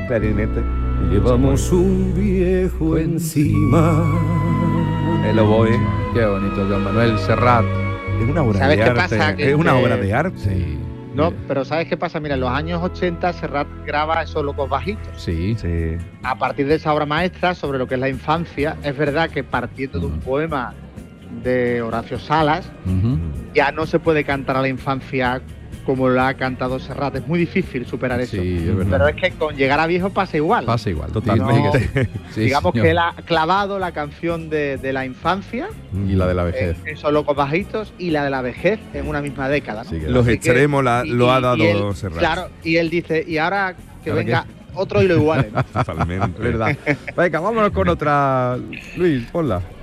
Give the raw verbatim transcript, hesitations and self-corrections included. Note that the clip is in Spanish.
clarinete. Llevamos un viejo encima. El oboe. Qué bonito, Joan Manuel Serrat. Es una obra ¿Sabes de qué arte. pasa? Que- es una que- obra de arte. Sí. No, pero ¿sabes qué pasa? Mira, en los años ochenta Serrat graba esos locos bajitos. Sí. Sí. A partir de esa obra maestra sobre lo que es la infancia, es verdad que partiendo de un Mm. poema de Horacio Salas, Ujú. ya no se puede cantar a la infancia como la ha cantado Serrat. Es muy difícil superar eso. Sí, es verdad. Pero es que con llegar a viejo pasa igual. Pasa igual. Totalmente. Sí, sí. Sí, Digamos señor. que él ha clavado la canción de, de la infancia, Y la de la en vejez. esos locos bajitos, y la de la vejez en una misma década, ¿no? Sí, que- Los Así que- extremos la- y- lo ha y- dado y él- Serrat. Claro, y él dice, y ahora que ¿Ahora venga otro y lo iguale, ¿no? Totalmente. Verdad. Venga, vámonos con otra. Luis, ponla.